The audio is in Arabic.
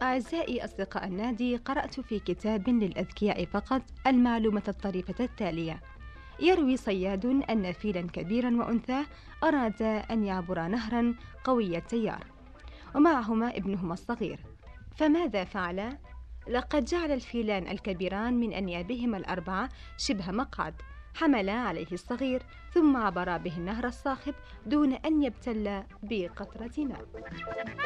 أعزائي أصدقاء النادي، قرأت في كتاب للأذكياء فقط المعلومة الطريفة التالية: يروي صياد أن فيلا كبيرا وأنثاه أرادا أن يعبرا نهرا قوي التيار ومعهما ابنهما الصغير، فماذا فعلا؟ لقد جعل الفيلان الكبيران من أنيابهما الأربعة شبه مقعد، حملا عليه الصغير ثم عبرا به النهر الصاخب دون أن يبتلا بقطرة ماء.